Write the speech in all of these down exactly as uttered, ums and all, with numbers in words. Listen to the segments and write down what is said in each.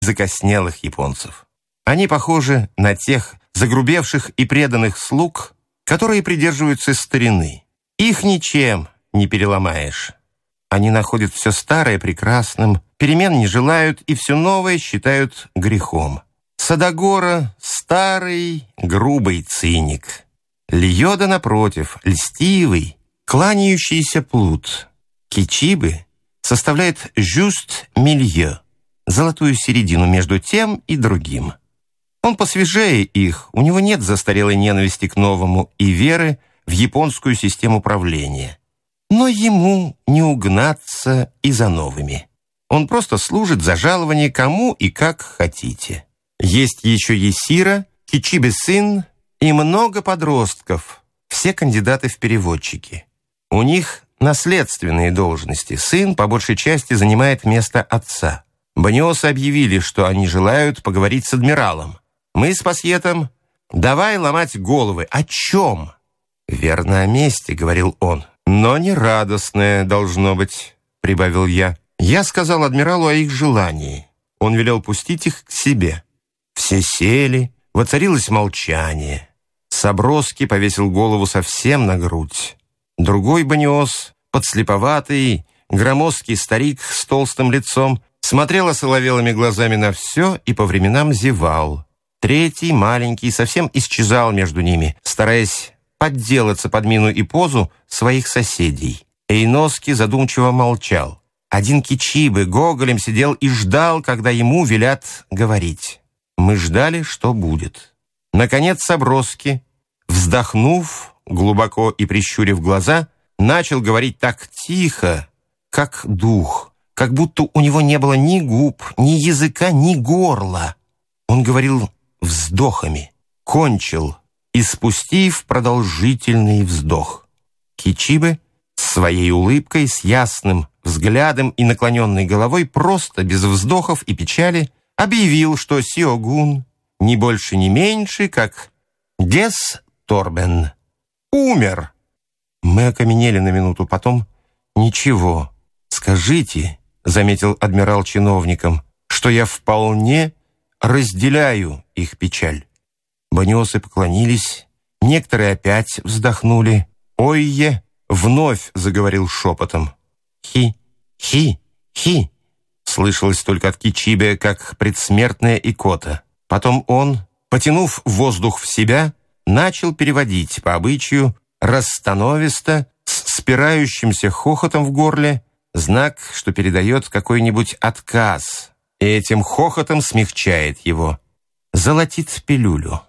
закоснелых японцев. Они похожи на тех загрубевших и преданных слуг, которые придерживаются старины. Их ничем не переломаешь. Они находят все старое прекрасным, перемен не желают и все новое считают грехом. Садагора — старый, грубый циник. Льода, напротив, льстивый, кланяющийся плут. Кичибе составляет «juste milieu», золотую середину между тем и другим. Он посвежее их, у него нет застарелой ненависти к новому и веры в японскую систему правления. Но ему не угнаться и за новыми. Он просто служит за жалование кому и как хотите. Есть еще Есира, Кичибе-сын и много подростков, все кандидаты в переводчики. У них наследственные должности. Сын по большей части занимает место отца. Баниосы объявили, что они желают поговорить с адмиралом. Мы с Пасьетом давай ломать головы. О чем? Верно, о месте, говорил он. Но не радостное должно быть, прибавил я. Я сказал адмиралу о их желании. Он велел пустить их к себе. Все сели, воцарилось молчание. Саброский повесил голову совсем на грудь. Другой баниос, подслеповатый, громоздкий старик с толстым лицом, смотрел осоловелыми глазами на все и по временам зевал. Третий, маленький, совсем исчезал между ними, стараясь подделаться под мину и позу своих соседей. Эйноски задумчиво молчал. Один Кичибе гоголем сидел и ждал, когда ему велят говорить. Мы ждали, что будет. Наконец Саброский, вздохнув, глубоко и прищурив глаза, начал говорить так тихо, как дух, как будто у него не было ни губ, ни языка, ни горла. Он говорил вздохами, кончил, испустив продолжительный вздох. Кичибе с своей улыбкой, с ясным взглядом и наклоненной головой, просто без вздохов и печали, объявил, что Сиогун ни больше, ни меньше, как Гес Торбен, умер. Мы окаменели на минуту, потом ничего. «Скажите, — заметил адмирал чиновникам, — что я вполне разделяю их печаль». Баниосы поклонились, некоторые опять вздохнули. Ойе вновь заговорил шепотом. «Хи, хи, хи!» Слышалось только от Кичибе, как предсмертная икота. Потом он, потянув воздух в себя, начал переводить по обычаю расстановисто, с спирающимся хохотом в горле, знак, что передает какой-нибудь отказ, и этим хохотом смягчает его. Золотит пилюлю.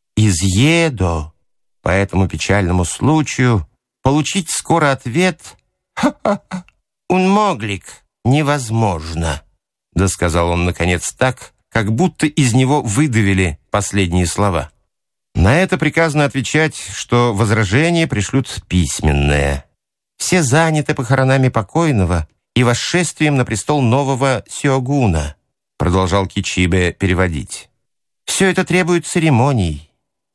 Изъедо, по этому печальному случаю, получить скоро ответ «Ха-ха-ха, унмоглик, невозможно», досказал он, наконец, так, как будто из него выдавили последние слова. На это приказано отвечать, что возражение пришлют письменное. Все заняты похоронами покойного и восшествием на престол нового сиогуна, продолжал Кичибе переводить. Все это требует церемоний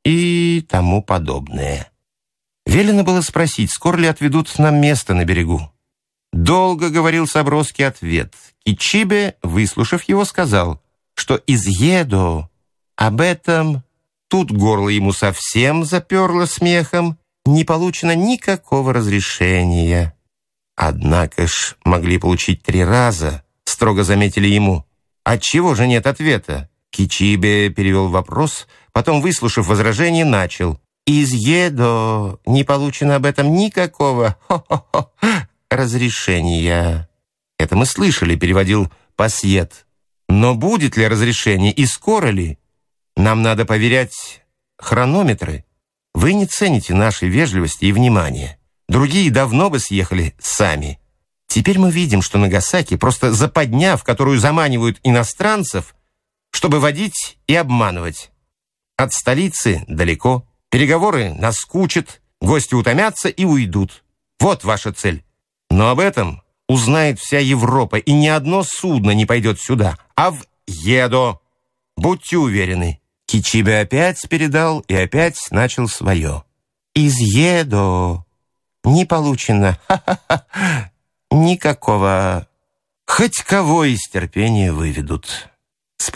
и тому подобное. Велено было спросить, скоро ли отведут нам место на берегу. Долго говорил Саброский ответ. Кичибе, выслушав его, сказал, что из Едо об этом, тут горло ему совсем заперло смехом, не получено никакого разрешения. Однако ж могли получить три раза, строго заметили ему. Отчего же нет ответа? Кичибе перевел вопрос, потом, выслушав возражение, начал. Из Едо не получено об этом никакого хо-хо-хо, разрешения. Это мы слышали, переводил Пасьет. Но будет ли разрешение и скоро ли? Нам надо поверять хронометры. Вы не цените нашей вежливости и внимания. Другие давно бы съехали сами. Теперь мы видим, что Нагасаки просто западня, в которую заманивают иностранцев, чтобы водить и обманывать. От столицы далеко. Переговоры наскучат, гости утомятся и уйдут. Вот ваша цель. Но об этом узнает вся Европа, и ни одно судно не пойдет сюда, а в Едо. Будьте уверены. Кичибе опять передал и опять начал свое. Из Едо не получено ха-ха-ха, никакого. Хоть кого из терпения выведут.